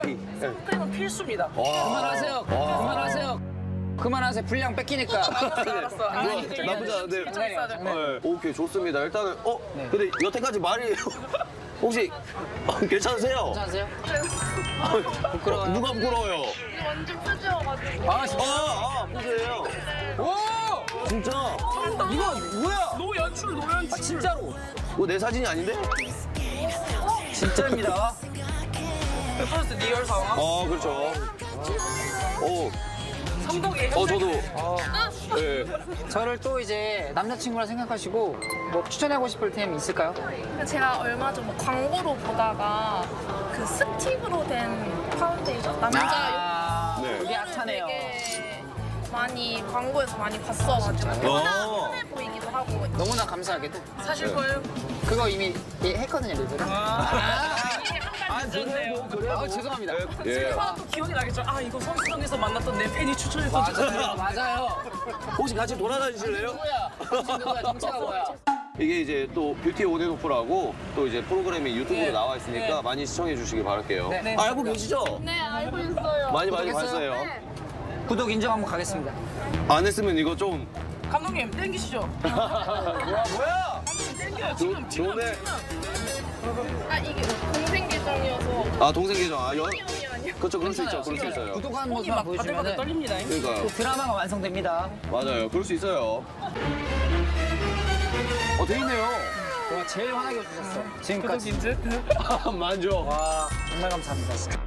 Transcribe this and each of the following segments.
선크림은 필수입니다. 그만하세요. 그만하세요. 그만하세요. 분량 뺏기니까. 알았어. 나쁘지 않은데. 장난이에요. 오케이, 좋습니다. 일단은, 근데 여태까지 말이 혹시 괜찮으세요? 괜찮으세요? 부끄러워요. 누가 부끄러워요? 완전 푸지여가지고. 아, 진짜? 부끄러워요. 오! 진짜? 이거 뭐야? 노연출, 노연출. 아, 진짜로. 이거 내 사진이 아닌데? 진짜입니다. 퍼스트 리얼 상황. 그렇죠. 성동이 저도. 네. 저를 또 이제 남자친구라 생각하시고 뭐 추천하고 싶을 템 있을까요? 제가 얼마 전 뭐 광고로 보다가 그 스틱으로 된 파운데이션 남자 네. 그게 핫하네요. 되게 많이 광고에서 많이 봤어가지고 편해 보이기도 하고. 너무나 감사하게도 사실 거예요. 그거 이미 했거든요, 리뷰를. 그래요? 아, 죄송합니다. 예. 또 기억이 나겠죠. 아, 이거 선수촌에서 만났던 내 팬이 추천해서 맞아요, 맞아요. 혹시 같이 돌아다니실래요? 누구야? 누구야? 정체가 뭐야? 이게 이제 또 뷰티 온앤오프라고 또 이제 프로그램이 유튜브로 네. 나와 있으니까 네. 많이 시청해 주시기 바랄게요. 네. 알고 계시죠? 네, 알고 있어요. 많이 구독했어요? 봤어요. 구독 인정 한번 가겠습니다. 안 했으면 이거 좀 감독님 땡기시죠. 뭐야? 땡겨요. 지금 좋네. 아, 이게 동생 계정이어서 동생 계정. 형이 아니야. 그렇죠. 그럴 수 있죠. 그럴 수 괜찮아요. 있어요. 구독하는 손이 막 모습만 바들바들 보여주면 떨립니다. 그러니까요. 드라마가 완성됩니다. 맞아요. 그럴 수 있어요. 돼 있네요. 와, 제일 환하게 해주셨어. 지금까지. 구독인증. 만족. 와, 정말 감사합니다.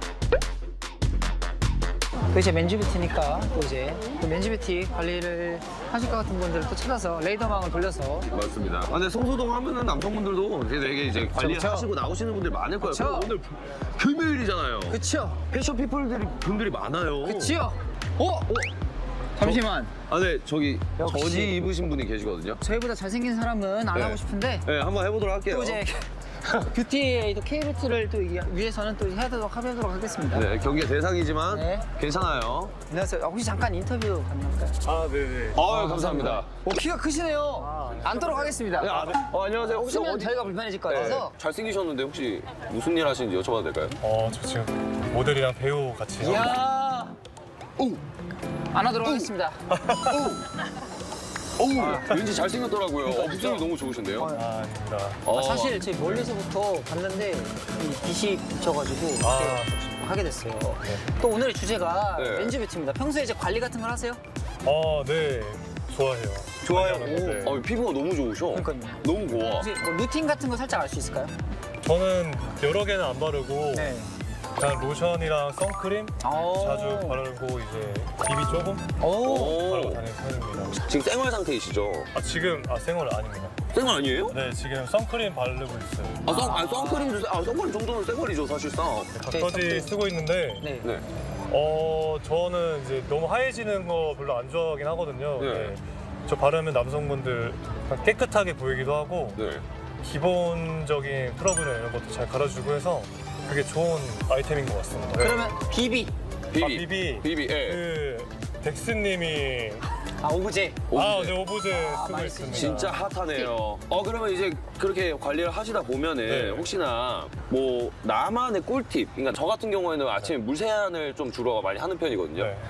또 이제 맨즈뷰티니까 또 이제 그 맨즈뷰티 관리를 하실 것 같은 분들을 또 찾아서 레이더망을 돌려서 맞습니다. 근데 성소동 하면은 남성분들도 되게 이제 그쵸. 관리하시고 나오시는 분들 많을 거예요. 그쵸. 그리고 오늘 금요일이잖아요. 그치요? 패션 분들이 많아요. 그치요? 잠시만. 네, 저기 역시. 저지 입으신 분이 계시거든요. 저희보다 잘생긴 사람은 안 네. 하고 싶은데 네, 한번 해보도록 할게요. 또 이제 뷰티의 또 K뷰티를 또 위해서는 또 해보도록 하겠습니다. 네, 경기의 대상이지만 네. 괜찮아요. 안녕하세요. 혹시 잠깐 인터뷰 가능할까요? 네네. 감사합니다. 키가 크시네요. 앉도록 하겠습니다. 네, 안녕하세요. 혹시 쓰면 어디 저희가 불편해질 것 같아서. 잘생기셨는데 혹시 무슨 일 하시는지 여쭤봐도 될까요? 저 지금 모델이랑 배우 같이 하고 있어요. 이야. 안 하도록 하겠습니다. 왠지 잘생겼더라고요. 목소리 너무 좋으신데요? 아닙니다. 사실 저희 멀리서부터 봤는데 이 빛이 비쳐가지고 이렇게 하게 됐어요. 또 오늘의 주제가 네. 맨즈뷰티입니다. 평소에 이제 관리 같은 걸 하세요? 네. 좋아해요. 좋아요. 네. 피부가 너무 좋으셔. 그러니까요. 너무 고와. 혹시 뭐 루틴 같은 거 살짝 알 수 있을까요? 저는 여러 개는 안 바르고 네. 그냥 로션이랑 선크림 오. 자주 바르고 이제 비비 조금 오. 바르고 다니는 편입니다. 지금 생활 상태이시죠? 지금 생얼 아닙니다. 생활 아니에요? 네, 지금 선크림 바르고 있어요. 선크림도 선크림 정도는 생활이죠, 사실상. 닥터지 쓰고 있는데 네. 네. 저는 이제 너무 하얘지는 거 별로 안 좋아하긴 하거든요. 네. 네. 저 바르면 남성분들 깨끗하게 보이기도 하고 네. 기본적인 트러블이나 이런 것도 잘 갈아주고 해서 그게 좋은 아이템인 것 같습니다. 그러면 비비. 비비. 예. 그 덱스님이 오브제. 네, 오브제 쓰고 많이 있습니다. 진짜 핫하네요. 그러면 이제 그렇게 관리를 하시다 보면은 네. 혹시나 뭐 나만의 꿀팁, 그러니까 저 같은 경우에는 아침에 물세안을 좀 주로 많이 하는 편이거든요. 네.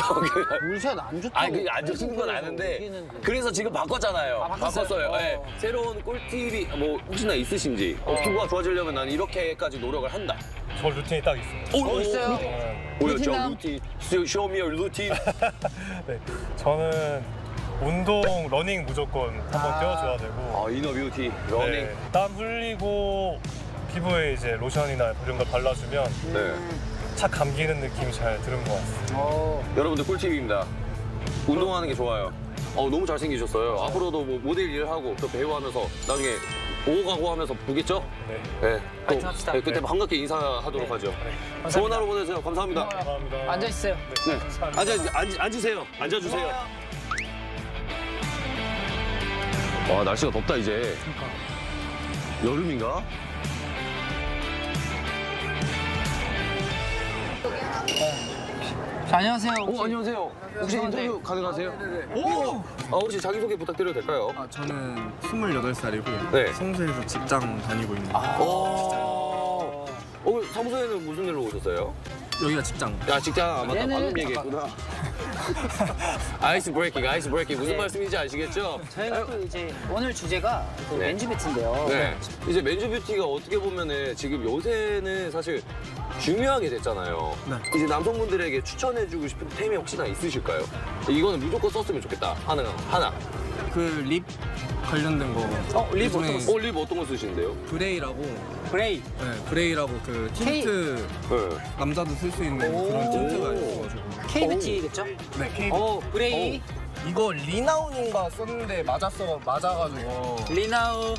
물샷 안 좋다고. 아니, 그게 안 좋은 건 아는데 얘기했는데. 그래서 지금 바꿨잖아요. 바꿨어요? 바꿨어요. 네. 새로운 꿀팁이 뭐 혹시나 있으신지 피부가 좋아지려면 난 이렇게까지 노력을 한다. 저 루틴이 딱 있습니다. 있어요? 보였죠? 루틴남? 루틴. Show me your 루틴. 네. 저는 운동, 러닝 무조건 한번 뛰어줘야 되고 이너 뷰티, 러닝. 네, 땀 흘리고 피부에 이제 로션이나 이런 걸 발라주면 네. 착 감기는 느낌이 잘 드는 것 같습니다. 여러분들 꿀팁입니다. 운동하는 게 좋아요. 너무 잘생기셨어요. 앞으로도 뭐 모델 일을 하고 또 배우 하면서 나중에 오고 가고 하면서 보겠죠? 네. 네. 파이팅 합시다. 그때 네. 반갑게 인사하도록 하죠. 감사합니다. 좋은 하루 보내세요. 감사합니다. 감사합니다. 앉아있어요. 네. 앉으세요. 앉아주세요. 와, 날씨가 덥다, 이제. 여름인가? 자, 안녕하세요. 안녕하세요. 혹시 인터뷰 가능하세요? 오! 혹시 자기소개 부탁드려도 될까요? 저는 28살이고 네. 성수에서 직장 다니고 있는 사무소에는 무슨 일로 오셨어요? 여기가 직장. 야, 직장. 아, 맞다. 얘는 방금 얘기했구나. 아이스 브레이킹. 무슨 네. 말씀인지 아시겠죠? 저희가 또 이제 오늘 주제가 또 네. 맨즈뷰티인데요. 네. 이제 맨즈뷰티가 어떻게 보면은 지금 요새는 사실 중요하게 됐잖아요. 네. 이제 남성분들에게 추천해주고 싶은 템이 혹시나 있으실까요? 이거는 무조건 썼으면 좋겠다. 하나. 그 립 관련된 거. 립 요즘에 어떤 거 립 어떤 거 쓰시는데요? 브레이라고. 브레이. 네, 브레이라고 그 틴트 네. 남자도 쓸 수 있는 오. 그런 틴트가 있어가지고. K뷰티겠죠? 네, K. 브레이. 이거 리나운인가 썼는데 맞아가지고. 리나우.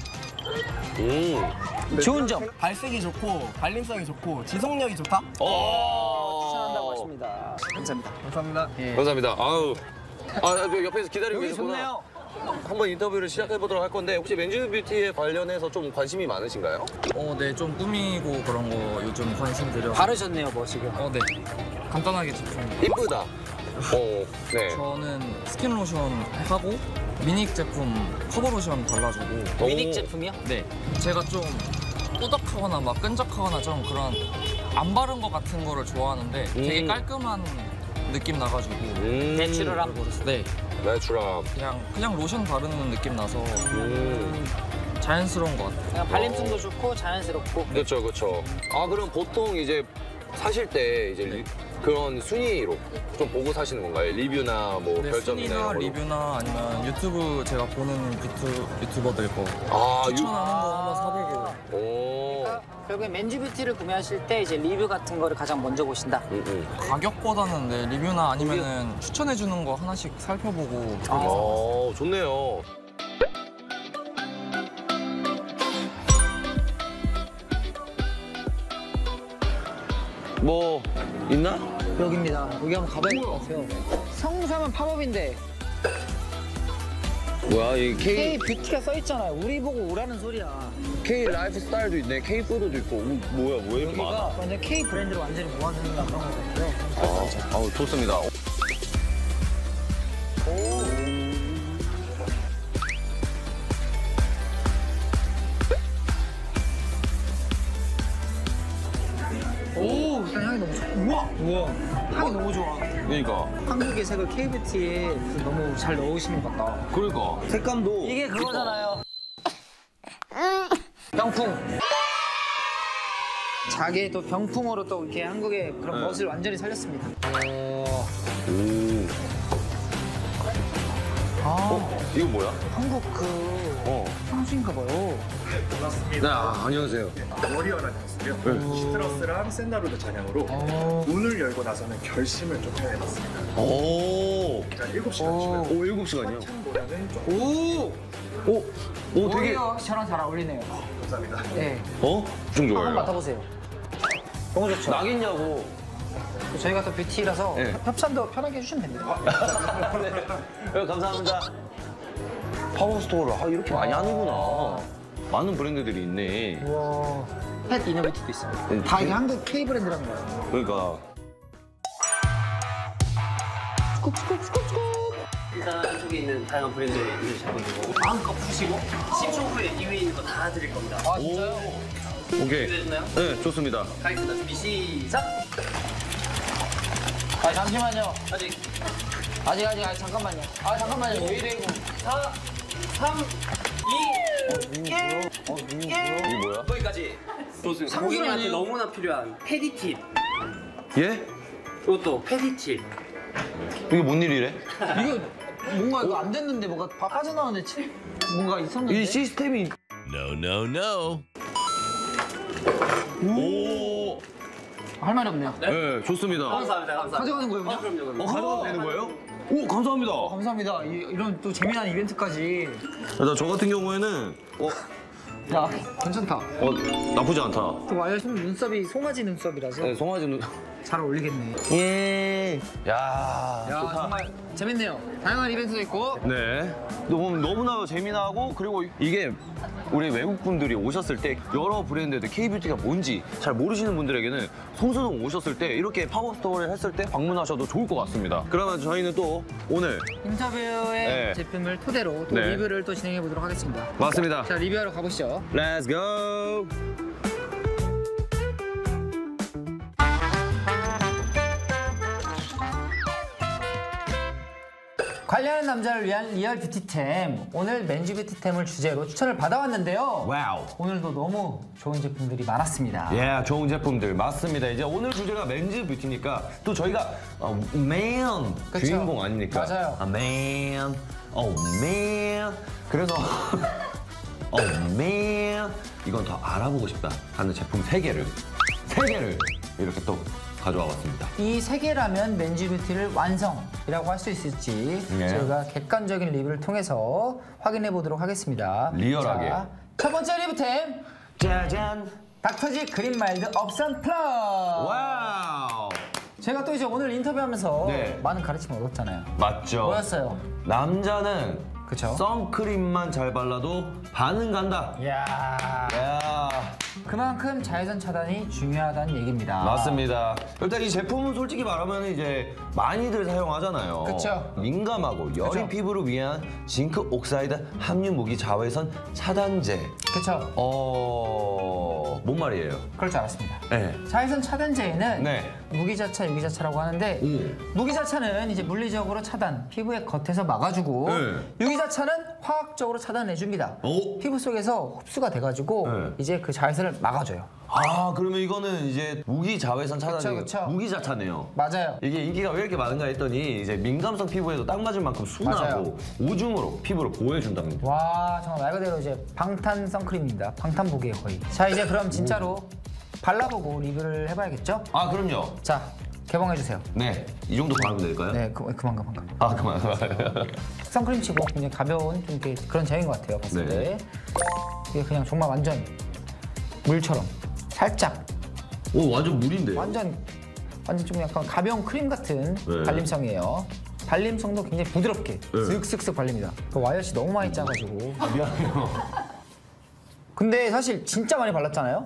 음. 좋은 점. 발색이 좋고 발림성이 좋고 지속력이 좋다. 추천한다고 하십니다. 감사합니다. 감사합니다. 예. 감사합니다. 아우. 저 옆에서 기다리고 여기 계셨구나. 좋네요. 한번 인터뷰를 시작해보도록 할 건데 혹시 맨즈뷰티에 관련해서 좀 관심이 많으신가요? 네, 좀 꾸미고 그런 거 요즘 관심 들여. 바르셨네요, 뭐 지금. 네. 간단하게 제품. 이쁘다. 네. 저는 스킨 로션 하고 미닉 제품 커버 로션 발라주고. 미닉 제품이요? 네. 제가 좀 꾸덕하거나 막 끈적하거나 좀 그런 안 바른 거 같은 거를 좋아하는데 되게 깔끔한 느낌 나가지고. 내추럴한. 네. 내추럴. 그냥 로션 바르는 느낌 나서 자연스러운 것 같아요. 그냥 발림성도 좋고 자연스럽고. 그렇죠. 아, 그럼 보통 이제 사실 때 이제 그런 순위로 좀 보고 사시는 건가요? 리뷰나 뭐 네, 별점이나 순위나 이런 걸로? 리뷰나 아니면 유튜브 제가 보는 유튜버들 거 아, 추천하는 거 한번 사보고. 오. 결국에 맨즈뷰티를 구매하실 때 이제 리뷰 같은 거를 가장 먼저 보신다. 가격보다는 네, 리뷰나 아니면은 추천해주는 거 하나씩 살펴보고 좋네요. 뭐 있나? 여기입니다. 여기 한번 가봐야 될 것 같아요. 성삼은 팝업인데 뭐야, 이 K 뷰티가 써 있잖아요. 우리 보고 오라는 소리야. K 라이프 스타일도 있네. K 푸드도 있고. 뭐야 이렇게 많아? 여기가 완전 K 브랜드를 완전히 모아주는 그런 것 같고요. 좋습니다. 오, 일단 향이 너무 좋아. 우와. 향이 너무 좋아. 그러니까. 한국의 색을 K 뷰티에 너무 잘 넣으시는 것 같다. 그러니까. 색감도. 이게 그거잖아요. 병풍. 자기의 또 병풍으로 또 이렇게 한국의 그런 멋을 완전히 살렸습니다. 이거 뭐야? 한국 그 향수인가 봐요. 네, 안녕하세요. 워리어라는 향수고요. 시트러스랑 샌다루드 잔향으로 문을 열고 나서는 결심을 좀 해봤습니다. 오. 일단 7시간 쉬면 7시간이요? 참보다는 좀 오, 되게. 저랑 잘 어울리네요. 감사합니다. 네. 좀 한번 좋아요. 맡아보세요. 너무 좋죠. 나겠냐고. 저희가 또 뷰티라서 네. 협찬도 편하게 해주시면 됩니다. 네, 감사합니다. 팝업 스토어를 이렇게 많이 하는구나. 많은 브랜드들이 있네. 와. 펫 이너 뷰티도 있어요. 다 이게 한국 K 브랜드라는 거예요. 그러니까. 일단 안쪽에 있는 다양한 브랜드를 잡아주고 마음껏 푸시고 10초 후에 이위에 있는 거 다 드릴 겁니다. 아 진짜요? 오케이. 준비되셨나요? 네, 좋습니다. 가겠습니다. 준비 시작! 아 잠시만요. 아직 잠깐만요. 아 잠깐만요. 왜 이래 이거? 4, 3, 2, 1 이게 뭐야? 거기까지. 좋습니다. 고객님한테 너무나 필요한 페디팁. 예? 이것도 페디팁. 이게 뭔 일이래? 이거 뭔가 이거 안 됐는데 뭐가 빠져나오는데 뭔가 있었는데? 이 시스템이. No, no, no. 오. 할 말이 없네요. 네, 좋습니다. 감사합니다. 가져가는 거예요 그냥? 그럼요. 가져가도 되는 거예요? 오, 감사합니다. 감사합니다. 이런 또 재미난 이벤트까지. 일단 저 같은 경우에는 야 괜찮다. 나쁘지 않다. 또 와이어신 눈썹이 송아지 눈썹이라서 네, 송아지 눈. 잘 어울리겠네. 예. 야, 야 좋다. 정말 재밌네요. 다양한 이벤트도 있고. 네. 너무나 재미나고 그리고 이게 우리 외국 분들이 오셨을 때 여러 브랜드들 K뷰티가 뭔지 잘 모르시는 분들에게는 성수동 오셨을 때 이렇게 팝업 스토어를 했을 때 방문하셔도 좋을 것 같습니다. 그러면 저희는 또 오늘 인터뷰의 네. 제품을 토대로 또 네. 리뷰를 또 진행해 보도록 하겠습니다. 맞습니다. 자 리뷰하러 가보시죠. Let's go. 관리하는 남자를 위한 리얼 뷰티템. 오늘 맨즈 뷰티템을 주제로 추천을 받아왔는데요. 와우. 오늘도 너무 좋은 제품들이 많았습니다. 예, 좋은 제품들 맞습니다. 이제 오늘 주제가 맨즈 뷰티니까 또 저희가 man 그쵸? 주인공 아닙니까? 맞아요. man, man. 그래서 man 이건 더 알아보고 싶다 하는 제품 3개를 이렇게 또 가져와 봤습니다. 이 3개라면 맨즈 뷰티를 완성이라고 할 수 있을지 예. 저희가 객관적인 리뷰를 통해서 확인해 보도록 하겠습니다. 리얼하게. 자, 첫 번째 리뷰템 짜잔. 닥터지 그린 마일드 업선 플러스. 와우. 제가 또 이제 오늘 인터뷰하면서 네. 많은 가르침을 얻었잖아요. 맞죠. 뭐였어요? 남자는 그쵸? 선크림만 잘 발라도 반은 간다. 이야. 야. 그만큼 자외선 차단이 중요하다는 얘기입니다. 맞습니다. 일단 이 제품은 솔직히 말하면 이제 많이들 사용하잖아요. 그쵸. 민감하고 여린 그쵸. 피부를 위한 징크 옥사이드 함유 무기 자외선 차단제. 그쵸? 뭔 말이에요? 그럴 줄 알았습니다. 네. 자외선 차단제에는 네. 무기자차, 유기자차라고 하는데 무기자차는 이제 물리적으로 차단, 피부의 겉에서 막아주고 네. 유기자차는 화학적으로 차단해줍니다. 오. 피부 속에서 흡수가 돼가지고 네. 이제 그 자외선을 막아줘요. 아, 그러면 이거는 이제 무기 자외선 차단제. 그쵸. 무기자차네요. 맞아요. 이게 인기가 왜 이렇게 많은가 했더니 이제 민감성 피부에도 딱 맞을 만큼 순하고 맞아요. 오줌으로 피부를 보호해준답니다. 와, 정말 말 그대로 이제 방탄 선크림입니다. 방탄복이에요 거의. 자, 이제 그럼 진짜로 발라보고 리뷰를 해봐야겠죠? 아, 그럼요. 자, 개봉해주세요. 네. 이 정도 바르면 될까요? 네, 그만. 아, 그만. 선크림 치고 그냥 가벼운 좀 이렇게 그런 제형인 것 같아요. 봤을 네. 때 이게 그냥 정말 완전 물처럼 살짝 오, 완전 물인데요? 완전 좀 약간 가벼운 크림 같은 네. 발림성이에요. 발림성도 굉장히 부드럽게 슥슥슥 발립니다. 그 와이어시 너무 많이 짜가지고. 미안해요. 근데 사실 진짜 많이 발랐잖아요.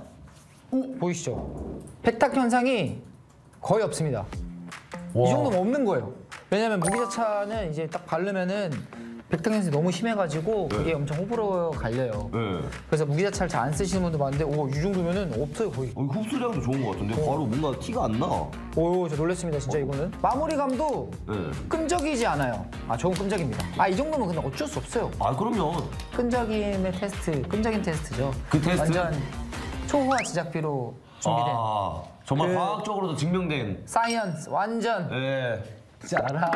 보이시죠? 백탁 현상이 거의 없습니다. 이 정도면 없는 거예요. 왜냐면 무기자차는 이제 딱 바르면은 백탁 현상이 너무 심해가지고 그게 엄청 호불호 갈려요. 네. 그래서 무기자차를 잘 안 쓰시는 분도 많은데 이 정도면은 없어요 거의. 흡수량도 좋은 것 같은데 바로 뭔가 티가 안 나. 오, 저 놀랐습니다 진짜 이거는. 마무리감도 네. 끈적이지 않아요. 아, 저건 끈적입니다. 아, 이 정도면 근데 어쩔 수 없어요. 아, 그럼요. 끈적임의 테스트, 끈적임 테스트죠. 그 테스트? 완전 초호화 제작비로 준비된 정말 그- 과학적으로도 증명된. 사이언스 완전 네. 짜라란.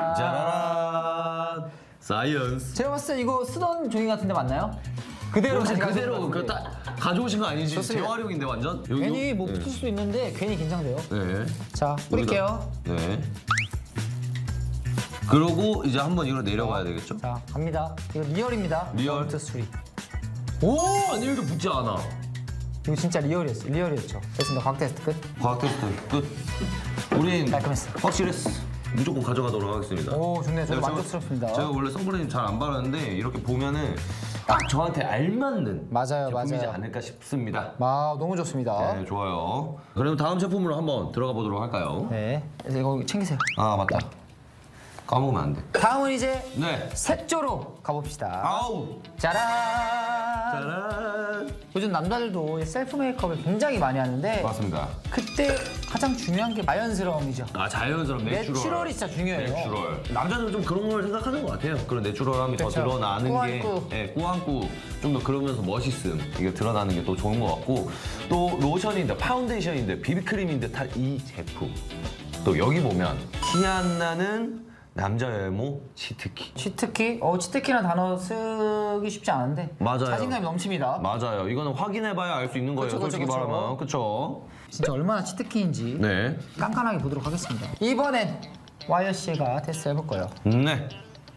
짜라란. 사이언스. 제가 봤을 때 이거 쓰던 종이 같은데 맞나요? 그대로 그대로 그 딱 가져오신 거 아니지? 좋습니다. 재활용인데 완전. 여기 괜히 뭐 네. 붙을 수도 있는데 괜히 긴장돼요. 네. 자, 뿌릴게요. 네. 그러고 이제 한번 이걸 내려가야 되겠죠? 자, 갑니다. 이거 리얼입니다. 리얼. 원투 쓰리. 오! 한 일도 붙지 않아. 이거 진짜 리얼이었죠. 됐습니다. 과학 테스트 끝. 과학 테스트 끝. 우린 깔끔했어. 확실했어. 무조건 가져가도록 하겠습니다. 오, 좋네요. 저도 제가- 만족스럽습니다. 제가 원래 선크림 잘 안 바르는데 이렇게 보면은 딱 저한테 알맞는 맞아요, 제품이지 맞아요. 않을까 싶습니다. 아, 너무 좋습니다. 네, 좋아요. 그럼 다음 제품으로 한번 들어가 보도록 할까요? 네. 그래서 이거 챙기세요. 아, 맞다. 까먹으면 안 돼. 다음은 이제 네. 색조로 가봅시다. 아우! 짜란! 짜란! 요즘 남자들도 셀프 메이크업을 굉장히 많이 하는데 맞습니다. 그때 가장 중요한 게 자연스러움이죠. 아, 자연스러운 내추럴. 내추럴이 진짜 중요해요. 내추럴. 남자들은 좀 그런 걸 생각하는 것 같아요. 그런 내추럴함이 더 그렇죠. 드러나는 게. 꾸안꾸. 예, 꾸안꾸. 좀 더 그러면서 멋있음. 이게 드러나는 게 또 좋은 것 같고. 또 로션인데, 파운데이션인데, 비비크림인데 다 이 제품. 또 여기 보면 티 안 나는 남자 외모 치트키. 치트키? 치트키라는 단어 쓰기 쉽지 않은데 맞아요. 자신감이 넘칩니다. 맞아요. 이거는 확인해봐야 알 수 있는 거예요. 그쵸, 솔직히 그쵸. 말하면. 그쵸? 진짜 얼마나 치트키인지 네. 깐깐하게 보도록 하겠습니다. 이번엔 와이어 씨가 테스트 해볼 거예요. 네.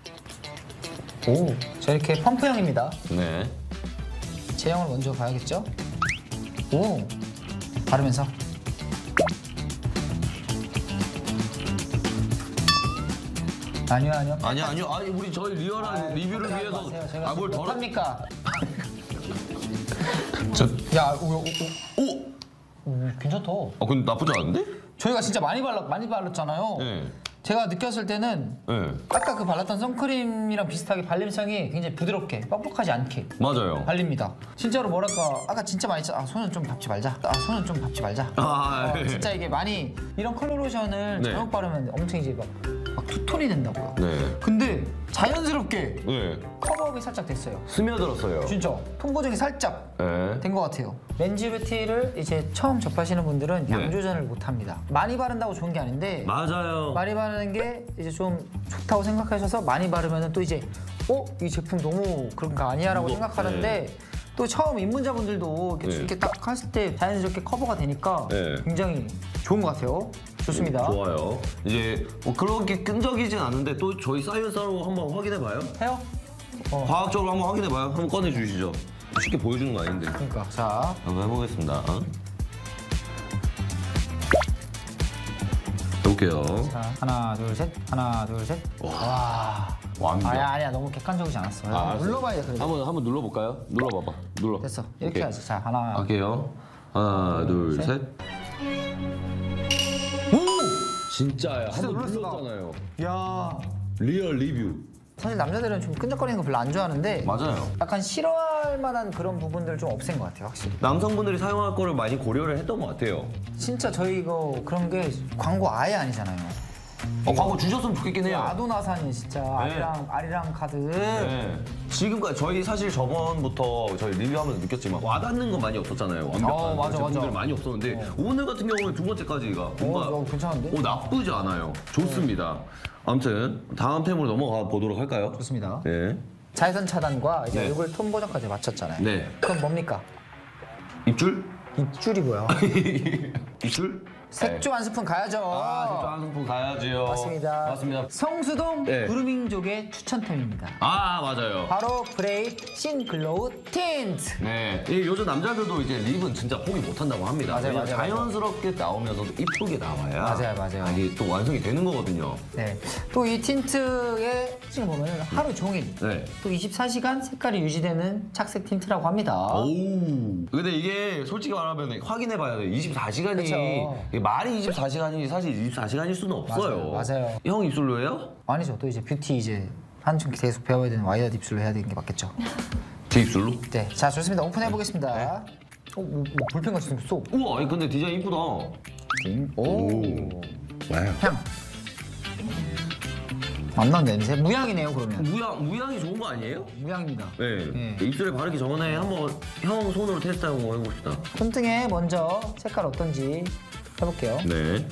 오, 저 이렇게 펌프형입니다. 네. 제형을 먼저 봐야겠죠? 오, 바르면서. 아니요. 아니요. 아니, 우리 저희 리얼한 리뷰를 위해서. 제가 뭘 덜어. 못합니까? 저, 야, 오! 괜찮다. 근데 나쁘지 않은데? 저희가 진짜 많이 발랐잖아요. 네. 제가 느꼈을 때는 네. 아까 그 발랐던 선크림이랑 비슷하게 발림성이 굉장히 부드럽게 뻑뻑하지 않게 맞아요. 발립니다. 진짜로 뭐랄까 아까 진짜 많이 손은 좀 밟지 말자. 진짜 이게 많이 이런 컬러 로션을 네. 잘못 바르면 엄청 이제 막 투톤이 된다고요. 네. 근데 자연스럽게 네. 커버업이 살짝 됐어요. 스며들었어요. 진짜 톤 보정이 살짝 네. 된 것 같아요. 렌즈 뷰티를 이제 처음 접하시는 분들은 네. 양 조절을 못 합니다. 많이 바른다고 좋은 게 아닌데 맞아요. 많이 바르는 게 이제 좀 좋다고 생각하셔서 많이 바르면 또 이제 이 제품 너무 그런 거 아니야라고 이거, 생각하는데 또 처음 입문자분들도 이렇게, 네. 이렇게 딱 하실 때 자연스럽게 커버가 되니까 네. 굉장히 좋은 것 같아요. 좋습니다. 좋아요. 이제 뭐 그렇게 끈적이진 않은데 또 저희 사이언스로 한번 확인해봐요. 해요? 과학적으로 한번 확인해봐요. 한번 꺼내주시죠. 쉽게 보여주는 거 아닌데. 그러니까 자 한번 해보겠습니다. 해볼게요. 자, 하나, 둘, 셋. 하나, 둘, 셋. 와. 완벽. 아니야. 너무 객관적이지 않았어. 눌러봐야 돼, 그래도. 한번 눌러볼까요? 눌러봐봐. 눌러. 됐어. 이렇게 오케이. 해야지. 자, 하나. 할게요. 하나, 둘, 셋. 셋. 진짜야. 한번 놀랐어, 나. 눌렀잖아요. 야. 리얼 리뷰. 사실 남자들은 좀 끈적거리는 거 별로 안 좋아하는데 맞아요. 약간 싫어할 만한 그런 부분들 좀 없앤 것 같아요, 확실히. 남성분들이 사용할 거를 많이 고려를 했던 것 같아요. 진짜 저희 이거 그런 게 광고 아예 아니잖아요. 광고 주셨으면 좋겠긴 해요. 아도나산이 진짜 아리랑 카드. 네. 지금까지 저희 사실 저번부터 저희 리뷰하면서 느꼈지만 와닿는 건 많이 없었잖아요. 완벽한 맞아, 제품들 맞아. 많이 없었는데 오늘 같은 경우는 두 번째까지가 뭔가 괜찮은데? 나쁘지 않아요. 좋습니다. 아무튼 다음 템으로 넘어가 보도록 할까요? 좋습니다. 네. 자외선 차단과 이제 네. 얼굴 톤 보정까지 맞췄잖아요. 네. 그럼 뭡니까? 입줄? 입줄이 뭐야? 입줄? 색조 한 스푼 가야죠. 색조 한 스푼 가야지요. 맞습니다. 맞습니다. 성수동 네. 그루밍족의 추천템입니다. 맞아요. 바로 브레이 신 글로우 틴트. 네. 요즘 남자들도 이제 립은 진짜 포기 못한다고 합니다. 맞아요, 왜냐면 맞아요, 자연스럽게 나오면서도 이쁘게 나와야 맞아요. 이게 또 완성이 되는 거거든요. 네. 또 이 틴트의 특징을 보면 하루 종일 네. 또 24시간 색깔이 유지되는 착색 틴트라고 합니다. 오. 근데 이게 솔직히 말하면 확인해봐야 돼. 24시간이 그쵸. 말이 24시간이 사실 24시간일 수는 없어요. 맞아요. 형 입술로예요? 아니죠. 또 이제 뷰티 이제 한층 계속 배워야 되는 와이어드 입술로 해야 되는 게 맞겠죠. 제 입술로? 네. 자, 좋습니다. 오픈해 보겠습니다. 뭐 볼펜같이 생겼어. 우와, 아니, 근데 디자인 이쁘다. 오. 와요. 향. 안 나는 냄새? 무향이네요, 그러면. 무향이 좋은 거 아니에요? 무향입니다. 네. 입술에 바르기 전에 한번 형 손으로 테스트 한번 해봅시다. 손등에 먼저 색깔 어떤지 해볼게요. 네.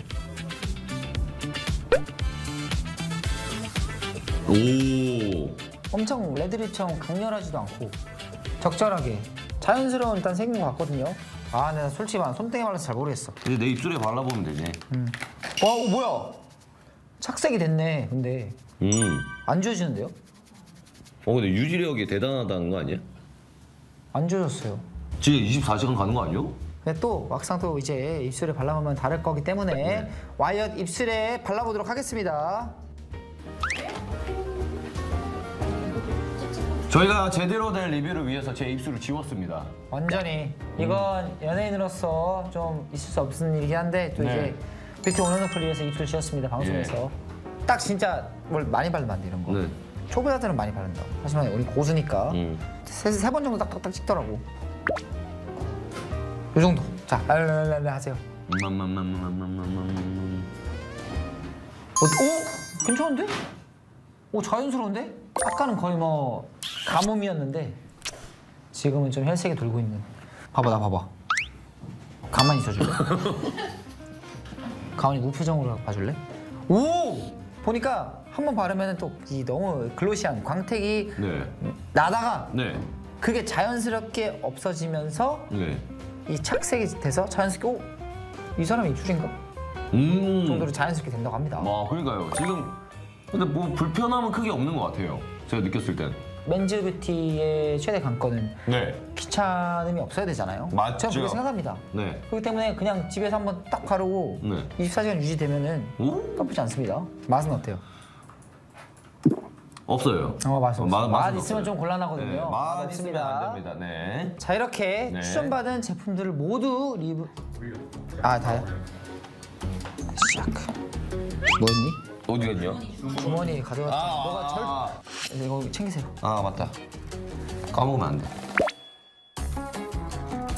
오. 엄청 레드립처럼 강렬하지도 않고 적절하게 자연스러운 일단 색인 것 같거든요. 내가 솔직히 말하면 손등에 발라서 잘 모르겠어. 이제 내 입술에 발라보면 되지. 뭐야? 착색이 됐네. 근데 안 지워지는데요? 근데 유지력이 대단하다는 거 아니야? 안 지워졌어요. 지금 24시간 가는 거 아니요? 근데 또 막상 또 이제 입술에 발라보면 다를 거기 때문에 와이어 입술에 발라보도록 하겠습니다. 저희가 제대로 된 리뷰를 위해서 제 입술을 지웠습니다. 완전히 이건 연예인으로서 좀 있을 수 없는 일이긴 한데 또 이제 뷰티 온앤오프를 위해서 입술 지웠습니다, 방송에서. 딱 진짜 뭘 많이 바르면 안 돼, 이런 거. 네. 초보자들은 많이 바른다. 하지만 우리 고수니까 세 번 정도 딱딱딱 찍더라고. 이 정도. 자, 랄랄랄랄 하세요. 괜찮은데? 자연스러운데? 아까는 거의 뭐 가뭄이었는데 지금은 좀 혈색이 돌고 있는. 봐봐, 나 봐봐. 가만히 있어줄래? 가만히 무표정으로 봐줄래? 보니까 한 번 바르면 또 이 너무 글로시한 광택이 나다가 그게 자연스럽게 없어지면서 이 착색이 돼서 자연스럽게 이 사람 입술인가? 정도로 자연스럽게 된다고 합니다. 그러니까요. 지금 근데 뭐 불편함은 크게 없는 것 같아요. 제가 느꼈을 땐. 맨즈 뷰티의 최대 관건은 귀찮음이 없어야 되잖아요. 맞죠. 제가 그렇게 생각합니다. 그렇기 때문에 그냥 집에서 한번 딱 바르고 24시간 유지되면은 나쁘지 않습니다. 맛은 어때요? 없어요. 맛은 없어요. 맛 맛은 있으면 없어요. 좀 곤란하거든요. 맛 있으면 안 됩니다. 네. 자, 이렇게 추천받은 제품들을 모두 리뷰. 다요? 시작. 뭐였니? 어디 갔냐? 주머니 가져갔다. 너가 이거 챙기세요. 맞다. 까먹으면 안 돼.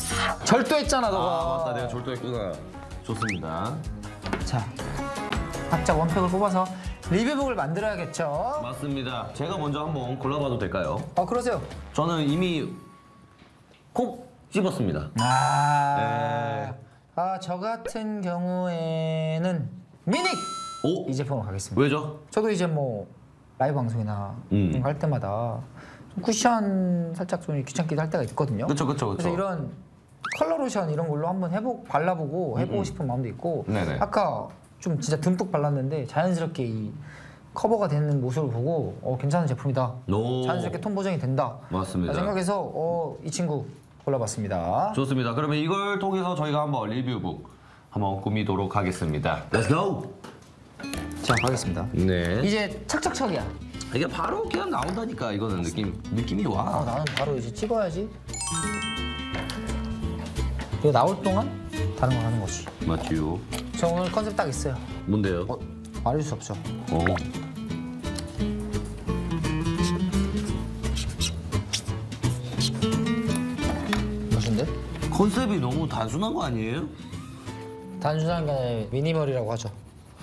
절도했잖아, 너가. 맞다. 내가 절도했구나. 좋습니다. 자, 각자 원팩을 뽑아서 리뷰북을 만들어야겠죠. 맞습니다. 제가 먼저 한번 골라봐도 될까요? 그러세요. 저는 이미 콕 집었습니다. 저 같은 경우에는 미닉 오? 이 제품으로 가겠습니다. 왜죠? 저도 이제 뭐 라이브 방송이나 이런 거 할 때마다 좀 쿠션 살짝 좀 귀찮기도 할 때가 있거든요. 그쵸. 그래서 이런 컬러 로션 이런 걸로 한번 발라보고 해보고 싶은 마음도 있고 네네. 아까 좀 진짜 듬뿍 발랐는데 자연스럽게 이 커버가 되는 모습을 보고 괜찮은 제품이다. 오. 자연스럽게 톤 보정이 된다. 맞습니다. 생각해서 이 친구 골라봤습니다. 좋습니다. 그러면 이걸 통해서 저희가 한번 리뷰북 한번 꾸미도록 하겠습니다. Let's go! 자, 가겠습니다. 네. 이제 착착착이야. 이게 바로 그냥 나온다니까 이거는 느낌이 와. 나는 바로 이제 찍어야지. 이거 나올 동안 다른 거 하는 거지. 맞지요. 저 오늘 컨셉 딱 있어요. 뭔데요? 말할 수 없죠. 멋진데? 컨셉이 너무 단순한 거 아니에요? 단순한 게 아니라 미니멀이라고 하죠.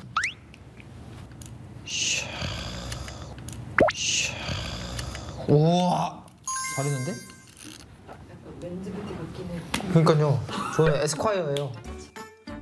우와, 잘 했는데? 그러니까요. 저는 에스콰이어예요.